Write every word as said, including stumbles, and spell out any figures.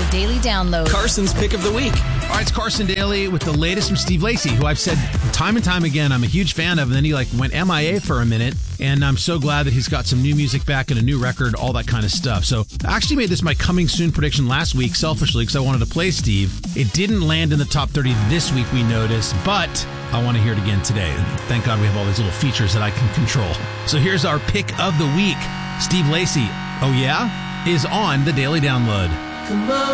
Daily Download. Carson's Pick of the Week. All right, it's Carson Daly with the latest from Steve Lacy, who I've said time and time again I'm a huge fan of, and then he like went M I A for a minute, and I'm so glad that he's got some new music back and a new record, all that kind of stuff. So I actually made this my coming soon prediction last week, selfishly, because I wanted to play Steve. It didn't land in the top thirty this week, we noticed, but I want to hear it again today. Thank God we have all these little features that I can control. So here's our pick of the week. Steve Lacy, oh yeah, is on the Daily Download. Come on.